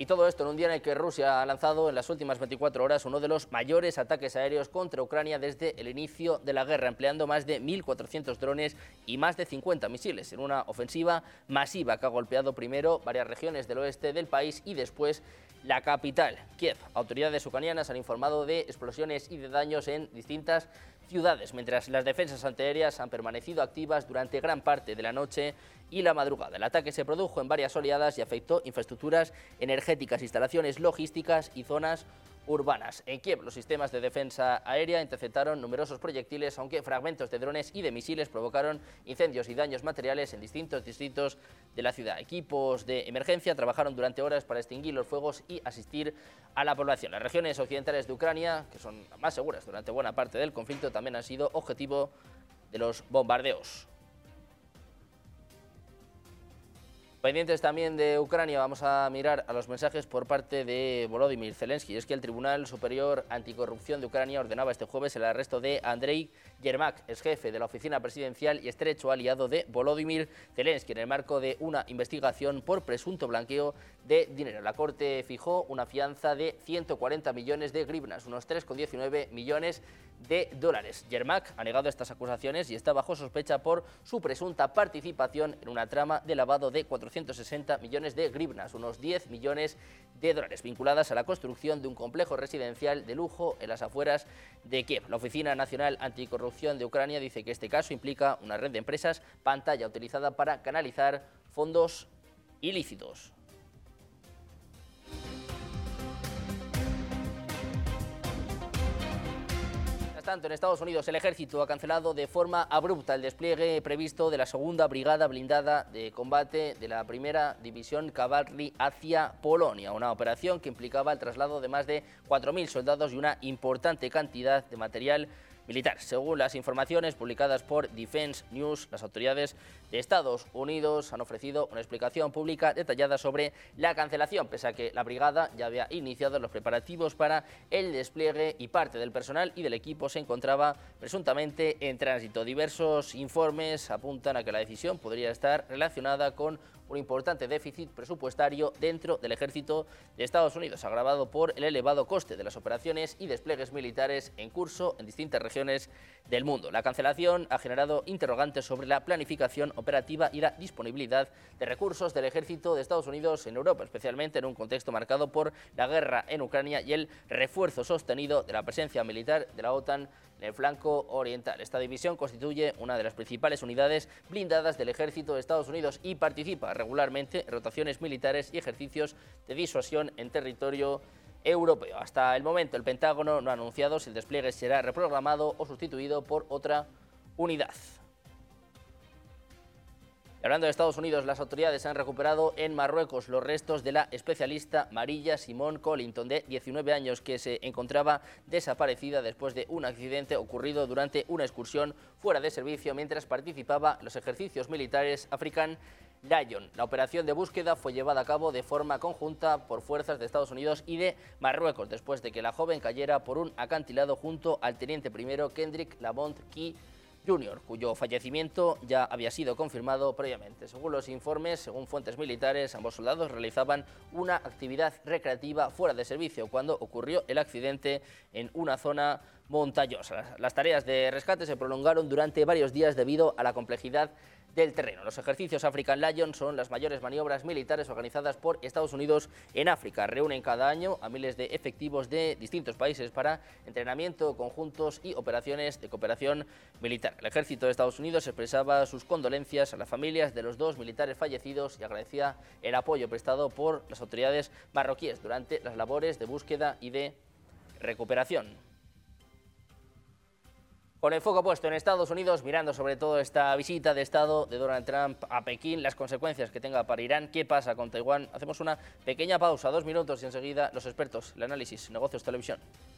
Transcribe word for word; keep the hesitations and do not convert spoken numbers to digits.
Y todo esto en un día en el que Rusia ha lanzado en las últimas veinticuatro horas uno de los mayores ataques aéreos contra Ucrania desde el inicio de la guerra, empleando más de mil cuatrocientos drones y más de cincuenta misiles en una ofensiva masiva que ha golpeado primero varias regiones del oeste del país y después la capital, Kiev. Autoridades ucranianas han informado de explosiones y de daños en distintas ciudades, mientras las defensas antiaéreas han permanecido activas durante gran parte de la noche y la madrugada. El ataque se produjo en varias oleadas y afectó infraestructuras energéticas, instalaciones logísticas y zonas urbanas. En Kiev, los sistemas de defensa aérea interceptaron numerosos proyectiles, aunque fragmentos de drones y de misiles provocaron incendios y daños materiales en distintos distritos de la ciudad. Equipos de emergencia trabajaron durante horas para extinguir los fuegos y asistir a la población. Las regiones occidentales de Ucrania, que son las más seguras durante buena parte del conflicto, también han sido objetivo de los bombardeos. Pendientes también de Ucrania, vamos a mirar a los mensajes por parte de Volodymyr Zelensky. Es que el Tribunal Superior Anticorrupción de Ucrania ordenaba este jueves el arresto de Andrei Yermak, ex jefe de la oficina presidencial y estrecho aliado de Volodymyr Zelensky, en el marco de una investigación por presunto blanqueo de dinero. La Corte fijó una fianza de ciento cuarenta millones de grivnas, unos tres coma diecinueve millones de dólares. Yermak ha negado estas acusaciones y está bajo sospecha por su presunta participación en una trama de lavado de cuatrocientos sesenta millones de grivnas, unos diez millones de dólares, vinculadas a la construcción de un complejo residencial de lujo en las afueras de Kiev. La Oficina Nacional Anticorrupción de Ucrania dice que este caso implica una red de empresas pantalla utilizada para canalizar fondos ilícitos. Tanto en Estados Unidos, el ejército ha cancelado de forma abrupta el despliegue previsto de la segunda brigada blindada de combate de la primera división Cavalry hacia Polonia, una operación que implicaba el traslado de más de cuatro mil soldados y una importante cantidad de material militar. Según las informaciones publicadas por Defense News, las autoridades de Estados Unidos han ofrecido una explicación pública detallada sobre la cancelación, pese a que la brigada ya había iniciado los preparativos para el despliegue y parte del personal y del equipo se encontraba presuntamente en tránsito. Diversos informes apuntan a que la decisión podría estar relacionada con un importante déficit presupuestario dentro del ejército de Estados Unidos, agravado por el elevado coste de las operaciones y despliegues militares en curso en distintas regiones del mundo. La cancelación ha generado interrogantes sobre la planificación operativa y la disponibilidad de recursos del ejército de Estados Unidos en Europa, especialmente en un contexto marcado por la guerra en Ucrania y el refuerzo sostenido de la presencia militar de la OTAN en el flanco oriental. Esta división constituye una de las principales unidades blindadas del ejército de Estados Unidos y participa regularmente en rotaciones militares y ejercicios de disuasión en territorio europeo. Hasta el momento, el Pentágono no ha anunciado si el despliegue será reprogramado o sustituido por otra unidad. Y hablando de Estados Unidos, las autoridades han recuperado en Marruecos los restos de la especialista Marilla Simone Collington, de diecinueve años, que se encontraba desaparecida después de un accidente ocurrido durante una excursión fuera de servicio mientras participaba en los ejercicios militares African Lion. La operación de búsqueda fue llevada a cabo de forma conjunta por fuerzas de Estados Unidos y de Marruecos, después de que la joven cayera por un acantilado junto al teniente primero Kendrick Lamont Key junior, cuyo fallecimiento ya había sido confirmado previamente. Según los informes, según fuentes militares, ambos soldados realizaban una actividad recreativa fuera de servicio cuando ocurrió el accidente en una zona montañosa. Las tareas de rescate se prolongaron durante varios días debido a la complejidad del terreno. Los ejercicios African Lion son las mayores maniobras militares organizadas por Estados Unidos en África. Reúnen cada año a miles de efectivos de distintos países para entrenamiento, conjuntos y operaciones de cooperación militar. El ejército de Estados Unidos expresaba sus condolencias a las familias de los dos militares fallecidos y agradecía el apoyo prestado por las autoridades marroquíes durante las labores de búsqueda y de recuperación. Con el foco puesto en Estados Unidos, mirando sobre todo esta visita de Estado de Donald Trump a Pekín, las consecuencias que tenga para Irán, qué pasa con Taiwán. Hacemos una pequeña pausa, dos minutos y enseguida los expertos, el análisis, Negocios Televisión.